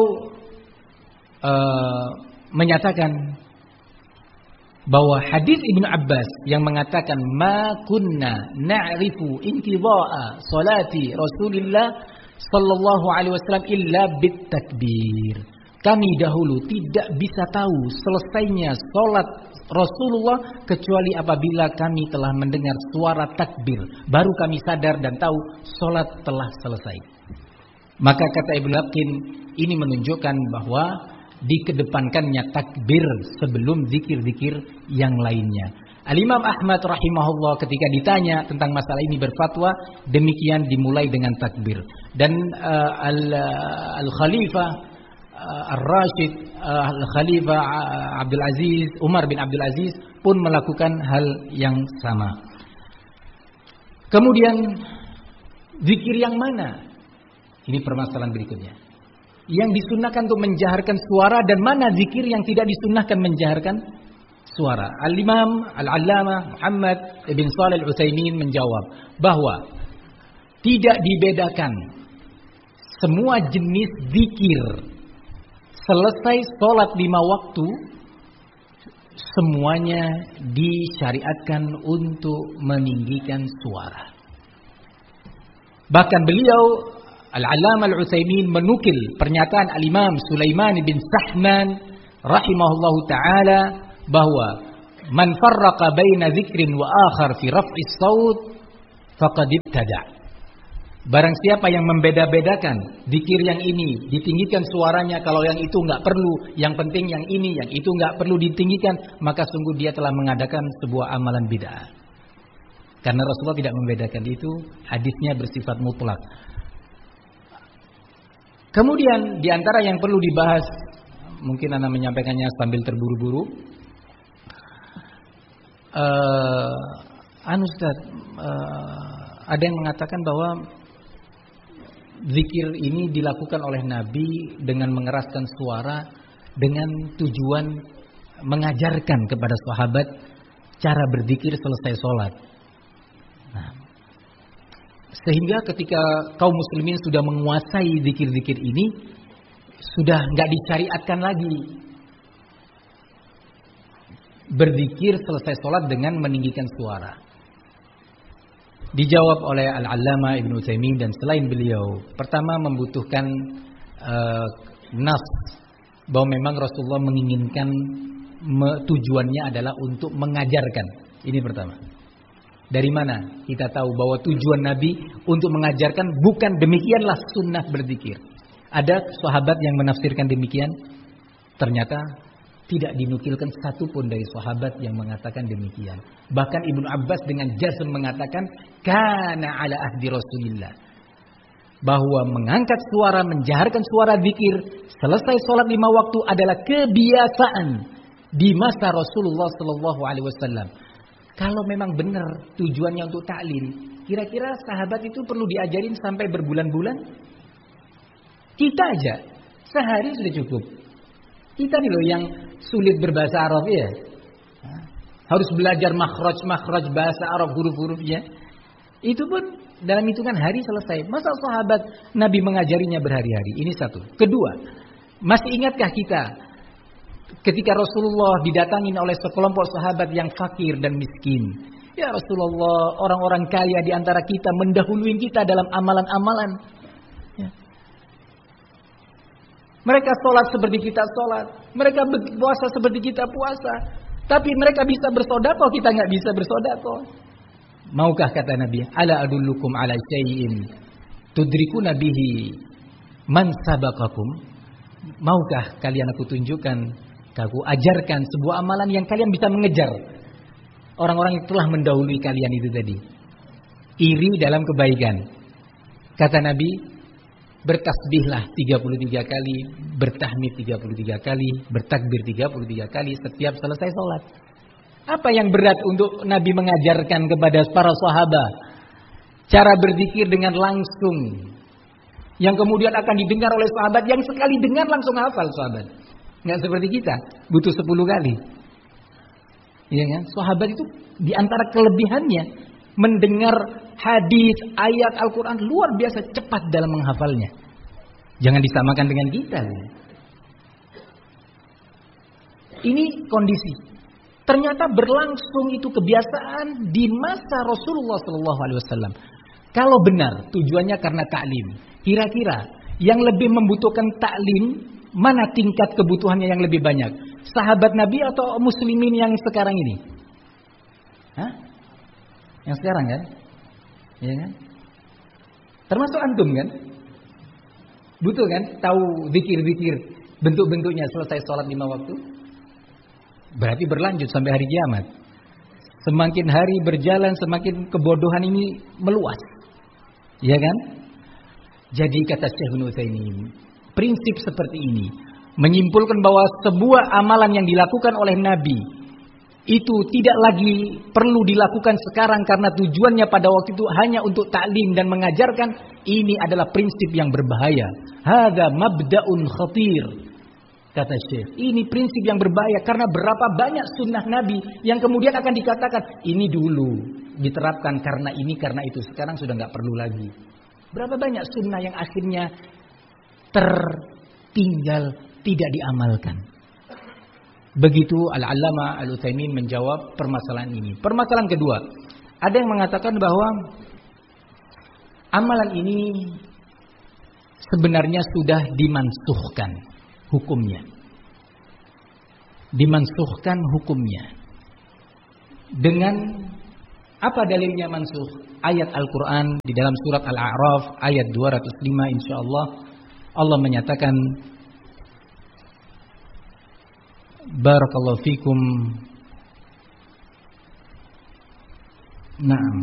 A: uh, menyatakan bahwa hadis Ibnu Abbas yang mengatakan ma kunna na'rifu inqidha'a salati Rasulillah sallallahu alaihi wasallam illa bit takbir. Kami dahulu tidak bisa tahu selesainya salat Rasulullah kecuali apabila kami telah mendengar suara takbir, baru kami sadar dan tahu salat telah selesai. Maka kata Ibnu Lakin, ini menunjukkan bahwa dikedepankannya takbir sebelum zikir-zikir yang lainnya. Al-Imam Ahmad rahimahullah ketika ditanya tentang masalah ini berfatwa demikian, dimulai dengan takbir. Dan uh, Al-Khalifah uh, Ar-Rashid uh, Al-Khalifah uh, Abdul Aziz Umar bin Abdul Aziz pun melakukan hal yang sama. Kemudian zikir yang mana? Ini permasalahan berikutnya. Yang disunnahkan untuk menjaharkan suara dan mana zikir yang tidak disunnahkan menjaharkan suara. Al-Imam Al-Allamah Muhammad Ibn Shalih Al-Utsaimin menjawab bahwa tidak dibedakan semua jenis zikir selesai sholat lima waktu semuanya disyariatkan untuk meninggikan suara. Bahkan beliau Al-Allamah Al-Utsaimin menukil pernyataan Al-Imam Sulaiman bin Sahman rahimahullahu taala bahwa man farraqa baina dzikrin wa akhar fi raf'is saut faqad ibtada. Barang siapa yang membeda-bedakan zikir yang ini ditinggikan suaranya, kalau yang itu enggak perlu, yang penting yang ini, yang itu enggak perlu ditinggikan, maka sungguh dia telah mengadakan sebuah amalan bid'ah. Karena Rasulullah tidak membedakan itu, hadisnya bersifat mutlak. Kemudian di antara yang perlu dibahas, mungkin Anda menyampaikannya sambil terburu-buru. Uh, anu Ustaz, uh, ada yang mengatakan bahwa zikir ini dilakukan oleh Nabi dengan mengeraskan suara dengan tujuan mengajarkan kepada sahabat cara berzikir selesai sholat. Nah, sehingga ketika kaum muslimin sudah menguasai zikir-zikir ini, sudah nggak disyariatkan lagi berzikir selesai sholat dengan meninggikan suara. Dijawab oleh Al-Allamah Ibnu Utsaimin dan selain beliau. Pertama, membutuhkan uh, nas bahwa memang Rasulullah menginginkan me, tujuannya adalah untuk mengajarkan. Ini pertama. Dari mana kita tahu bahwa tujuan Nabi untuk mengajarkan? Bukan demikianlah sunnah berzikir. Ada sahabat yang menafsirkan demikian. Ternyata tidak dinukilkan satu pun dari sahabat yang mengatakan demikian. Bahkan Ibnu Abbas dengan jazm mengatakan kana ala ahdi Rasulillah, bahwa mengangkat suara, menjaharkan suara zikir selesai sholat lima waktu adalah kebiasaan di masa Rasulullah Sallallahu Alaihi Wasallam. Kalau memang benar tujuannya untuk taklim, kira-kira sahabat itu perlu diajarin sampai berbulan-bulan? Kita aja sehari sudah cukup. Kita nih loh yang sulit berbahasa Arab ya. Harus belajar makhraj-makhraj bahasa Arab, huruf-hurufnya. Itu pun dalam hitungan hari selesai. Masa sahabat Nabi mengajarinya berhari-hari? Ini satu. Kedua, masih ingatkah kita ketika Rasulullah didatangin oleh sekelompok sahabat yang fakir dan miskin? Ya Rasulullah, orang-orang kaya di antara kita mendahului kita dalam amalan-amalan. Mereka sholat seperti kita sholat. Mereka puasa seperti kita puasa. Tapi mereka bisa bersedekah, kita nggak bisa bersedekah. Maukah, kata Nabi, ala adullukum ala syai'in tudrikuna bihi man sabaqakum? Maukah kalian aku tunjukkan, aku ajarkan sebuah amalan yang kalian bisa mengejar orang-orang yang telah mendahului kalian itu tadi. Iri dalam kebaikan. Kata Nabi, bertasbihlah tiga puluh tiga kali, bertahmid tiga puluh tiga kali, bertakbir tiga puluh tiga kali setiap selesai sholat. Apa yang berat untuk Nabi mengajarkan kepada para sahabat cara berzikir dengan langsung, yang kemudian akan didengar oleh sahabat yang sekali dengar langsung hafal sahabat. Nggak seperti kita, butuh sepuluh kali. Iya kan? Sahabat itu di antara kelebihannya mendengar hadis, ayat Al-Quran luar biasa cepat dalam menghafalnya. Jangan disamakan dengan kita. Ini kondisi. Ternyata berlangsung itu kebiasaan di masa Rasulullah Sallallahu Alaihi Wasallam. Kalau benar tujuannya karena taklim, kira-kira yang lebih membutuhkan taklim, mana tingkat kebutuhannya yang lebih banyak? Sahabat Nabi atau muslimin yang sekarang ini? Hah? Yang sekarang kan? Ya kan? Termasuk antum kan? Butuh kan? Tahu zikir-zikir bentuk-bentuknya selesai sholat lima waktu? Berarti berlanjut sampai hari kiamat. Semakin hari berjalan, semakin kebodohan ini meluas. Ya kan? Jadi kata Syekh Ibnu Utsaimin, prinsip seperti ini menyimpulkan bahwa sebuah amalan yang dilakukan oleh Nabi itu tidak lagi perlu dilakukan sekarang karena tujuannya pada waktu itu hanya untuk taklim dan mengajarkan. Ini adalah prinsip yang berbahaya. Hadza mabda'un khatir, kata Syekh. Ini prinsip yang berbahaya karena berapa banyak sunnah Nabi yang kemudian akan dikatakan ini dulu diterapkan karena ini karena itu, sekarang sudah nggak perlu lagi. Berapa banyak sunnah yang akhirnya tertinggal, tidak diamalkan. Begitu Al-Allamah Al-Utsaimin menjawab permasalahan ini. Permasalahan kedua, ada yang mengatakan bahwa amalan ini sebenarnya sudah dimansuhkan hukumnya. Dimansuhkan hukumnya. Dengan apa dalilnya mansuh? Ayat Al-Quran di dalam surat Al-A'raf ayat dua ratus lima, insyaallah Allah menyatakan, barakallahu fikum. Naam.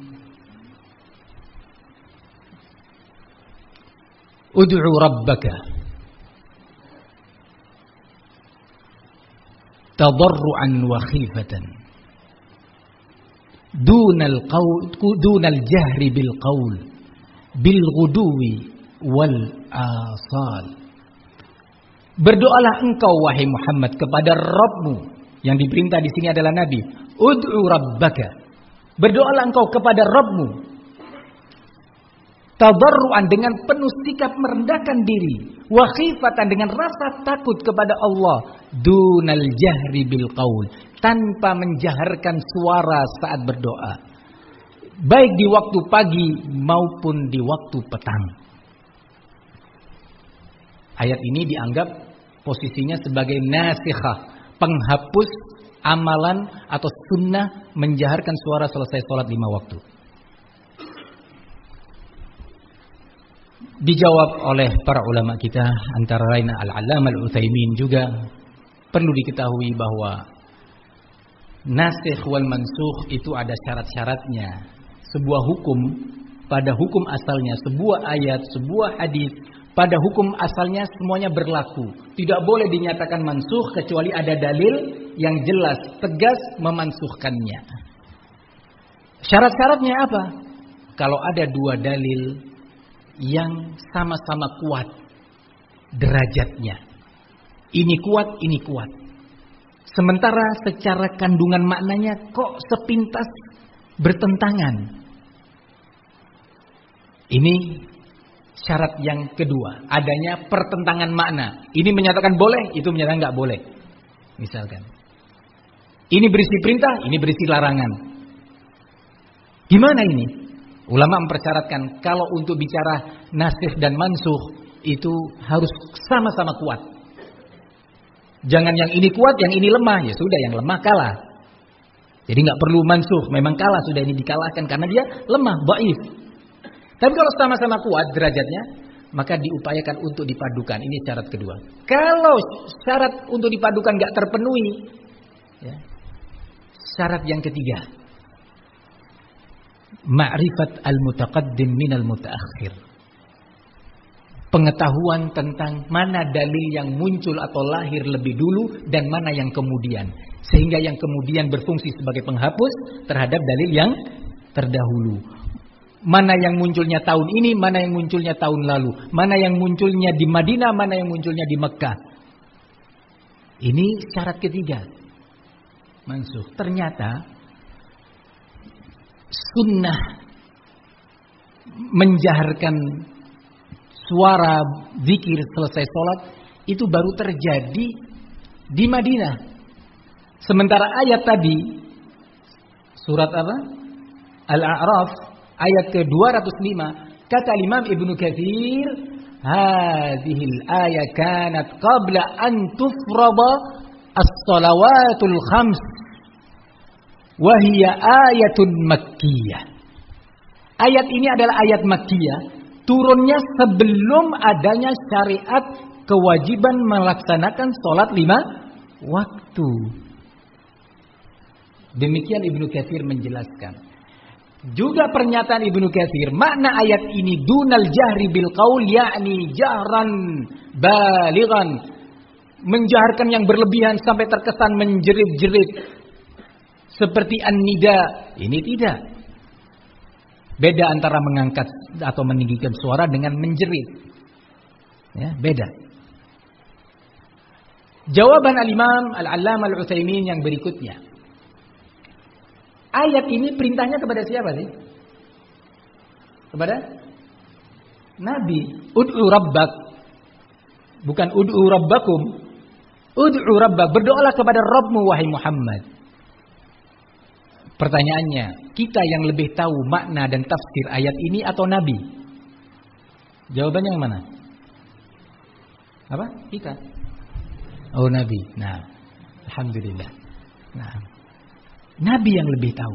A: Ud'u rabbaka tadarruan wa khifatan dunal qaul dunal jahri bil qaul bil ghuduwi wal asal. Berdoalah engkau wahai Muhammad kepada Rabbmu, yang diperintah di sini adalah Nabi. Ud'u rabbaka, berdoalah engkau kepada Rabbmu tadarruan, dengan penuh sikap merendahkan diri, wa khifatan, dengan rasa takut kepada Allah, dunal jahri bil qaul, tanpa menjaharkan suara saat berdoa, baik di waktu pagi maupun di waktu petang. Ayat ini dianggap posisinya sebagai nasikhah, penghapus amalan atau sunnah menjaharkan suara selesai sholat lima waktu. Dijawab oleh para ulama kita, antara lain Al-Allamah Al-Utsaimin juga. Perlu diketahui bahwa nasikh wal mansukh itu ada syarat-syaratnya. Sebuah hukum pada hukum asalnya, sebuah ayat, sebuah hadis pada hukum asalnya semuanya berlaku. Tidak boleh dinyatakan mansukh kecuali ada dalil yang jelas, tegas memansuhkannya. Syarat-syaratnya apa? Kalau ada dua dalil yang sama-sama kuat derajatnya, ini kuat, ini kuat, sementara secara kandungan maknanya kok sepintas bertentangan. Ini syarat yang kedua, adanya pertentangan makna. Ini menyatakan boleh, itu menyatakan nggak boleh. Misalkan ini berisi perintah, ini berisi larangan. Gimana ini? Ulama mempersyaratkan kalau untuk bicara nasikh dan mansukh itu harus sama-sama kuat. Jangan yang ini kuat, yang ini lemah. Ya sudah, yang lemah kalah. Jadi nggak perlu mansukh, memang kalah, sudah ini dikalahkan karena dia lemah, dhaif. Tapi kalau sama-sama kuat derajatnya, maka diupayakan untuk dipadukan. Ini syarat kedua. Kalau syarat untuk dipadukan nggak terpenuhi, ya, syarat yang ketiga, ma'rifat al-mutaqaddim minal mutaakhir. Pengetahuan tentang mana dalil yang muncul atau lahir lebih dulu dan mana yang kemudian. Sehingga yang kemudian berfungsi sebagai penghapus terhadap dalil yang terdahulu. Mana yang munculnya tahun ini, mana yang munculnya tahun lalu. Mana yang munculnya di Madinah, mana yang munculnya di Mekah. Ini syarat ketiga. Mansukh. Ternyata sunnah menjaharkan suara zikir selesai sholat itu baru terjadi di Madinah. Sementara ayat tadi, surat apa? Al-A'raf ayat ke dua ratus lima, kata Imam Ibnu Katsir, hadhil ayat kanat qabla an tufrada as-salawatul khams wahia ayatun makkiyah. Ayat ini adalah ayat makkiyah, turunnya sebelum adanya syariat kewajiban melaksanakan sholat lima waktu. Demikian Ibnu Katsir menjelaskan. Juga pernyataan Ibnu Katsir, makna ayat ini dunal jahri bil qaul, yakni jahran balighan, menjaharkan yang berlebihan sampai terkesan menjerit-jerit seperti an-nida. Ini tidak. Beda antara mengangkat atau meninggikan suara dengan menjerit. Ya, beda. Jawaban Al-Imam Al-Allamah Al-Utsaimin yang berikutnya. Ayat ini perintahnya kepada siapa sih? Kepada Nabi. Ud'u rabbak. Bukan ud'u rabbakum. Ud'u rabbak. Berdoalah kepada Rabbmu wahai Muhammad. Pertanyaannya, kita yang lebih tahu makna dan tafsir ayat ini atau Nabi? Jawabannya yang mana? Apa? Kita. Oh, Nabi. Nah, alhamdulillah. Nah, Nabi yang lebih tahu.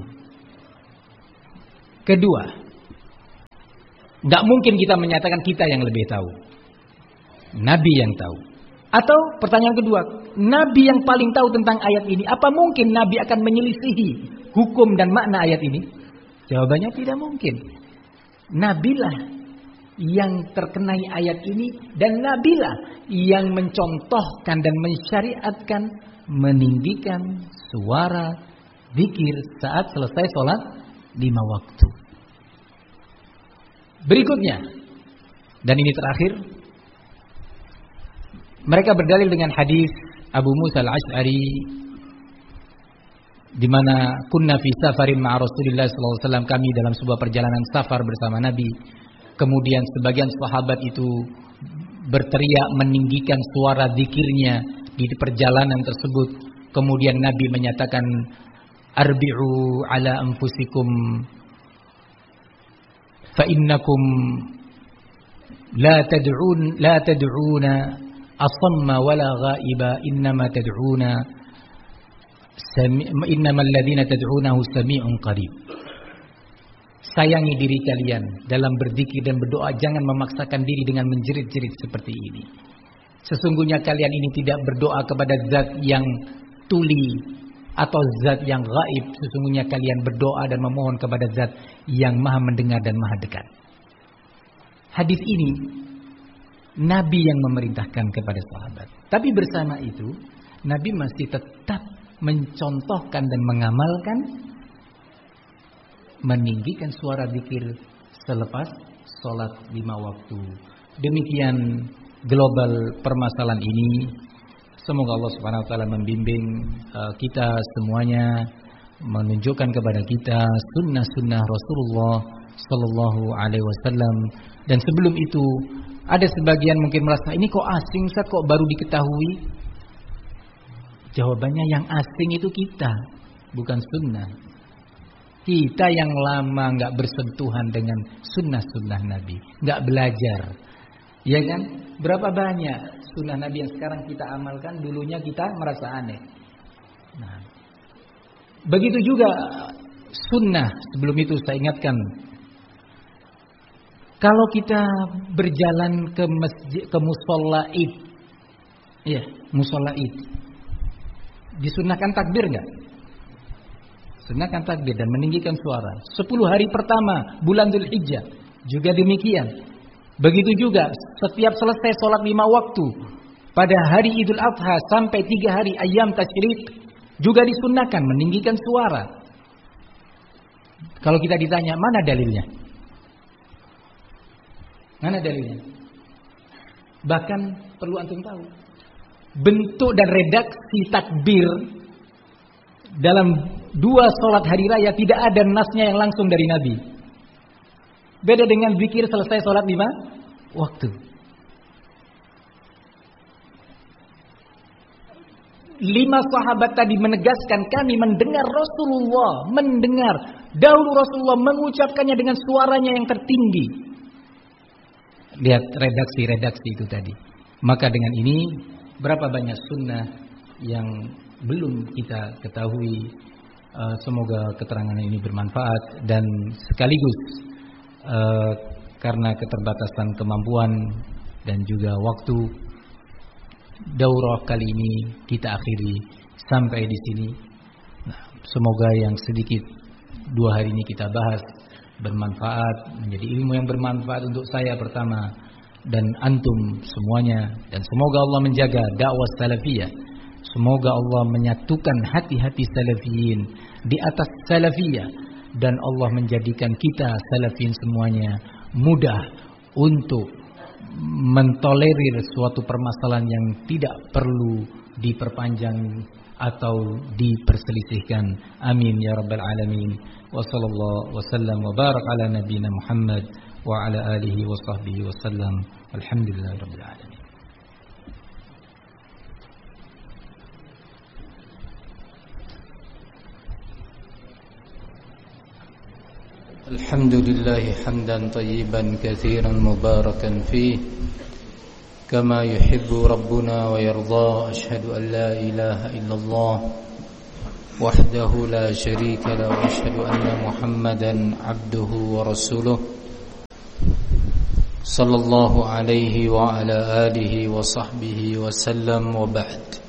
A: Kedua, nggak mungkin kita menyatakan kita yang lebih tahu. Nabi yang tahu. Atau pertanyaan kedua, Nabi yang paling tahu tentang ayat ini, apa mungkin Nabi akan menyelisihi hukum dan makna ayat ini? Jawabannya tidak mungkin. Nabilah yang terkenai ayat ini, dan Nabilah yang mencontohkan dan mensyariatkan meninggikan suara zikir saat selesai sholat lima waktu. Berikutnya, dan ini terakhir, mereka berdalil dengan hadis Abu Musa al-Asy'ari, di mana kunna fi safarin ma'a Rasulillah sallallahu alaihi wasallam, kami dalam sebuah perjalanan safar bersama Nabi. Kemudian sebagian sahabat itu berteriak meninggikan suara zikirnya di perjalanan tersebut. Kemudian Nabi menyatakan, arbi'u ala anfusikum fa innakum la tad'un la tad'una asamma wala ghaiba, innama tad'una innama alladhina tad'unahu sami'un qarib. Sayangi diri kalian dalam berzikir dan berdoa, jangan memaksakan diri dengan menjerit-jerit seperti ini. Sesungguhnya kalian ini tidak berdoa kepada zat yang tuli atau zat yang gaib. Sesungguhnya kalian berdoa dan memohon kepada zat yang maha mendengar dan maha dekat. Hadis ini Nabi yang memerintahkan kepada sahabat. Tapi bersama itu Nabi masih tetap mencontohkan dan mengamalkan meninggikan suara zikir selepas sholat lima waktu. Demikian global permasalahan ini. Semoga Allah Subhanahu wa taala membimbing uh, kita semuanya, menunjukkan kepada kita sunnah-sunnah Rasulullah sallallahu alaihi wasallam. Dan sebelum itu ada sebagian mungkin merasa ini kok asing, Ustaz, kok baru diketahui? Jawabannya yang asing itu kita, bukan sunnah. Kita yang lama nggak bersentuhan dengan sunnah-sunnah Nabi, nggak belajar, ya kan? Berapa banyak sunnah Nabi yang sekarang kita amalkan, dulunya kita merasa aneh. Nah, begitu juga sunnah. Sebelum itu saya ingatkan, kalau kita berjalan ke masjid, ke musola Id, ya musola Id, disunnahkan takbir nggak? Sunahkan takbir dan meninggikan suara. Sepuluh hari pertama bulan Dzulhijjah juga demikian. Begitu juga setiap selesai sholat lima waktu pada hari Idul Adha sampai tiga hari ayam tasyrik juga disunnahkan meninggikan suara. Kalau kita ditanya mana dalilnya? Mana dalilnya? Bahkan perlu antum tahu, bentuk dan redaksi takbir dalam dua sholat hari raya tidak ada nasnya yang langsung dari Nabi. Beda dengan zikir selesai sholat lima waktu. Lima sahabat tadi menegaskan, kami mendengar Rasulullah, mendengar dahulu Rasulullah mengucapkannya dengan suaranya yang tertinggi. Lihat redaksi-redaksi itu tadi. Maka dengan ini berapa banyak sunnah yang belum kita ketahui. Uh, semoga keterangan ini bermanfaat. Dan sekaligus uh, karena keterbatasan kemampuan dan juga waktu, daurah kali ini kita akhiri sampai di sini. Nah, semoga yang sedikit dua hari ini kita bahas bermanfaat, menjadi ilmu yang bermanfaat untuk saya pertama dan antum semuanya. Dan semoga Allah menjaga dakwah salafiyah. Semoga Allah menyatukan hati-hati salafiyin di atas salafiyah, dan Allah menjadikan kita salafiyin semuanya mudah untuk mentolerir suatu permasalahan yang tidak perlu diperpanjang atau diperselisihkan. Amin ya rabbal alamin. Wa sallallahu wasallam wa barak ala nabiyyina Muhammad wa ala alihi wa sahbihi wasallam. Alhamdulillahirabbil alamin.
B: الحمد لله حمدا طيبا كثيرا مباركا فيه كما يحب ربنا ويرضى. أشهد أن لا إله إلا الله وحده لا شريك له وأشهد أن محمدا عبده ورسوله صلى الله عليه وعلى آله وصحبه وسلم. وبعد.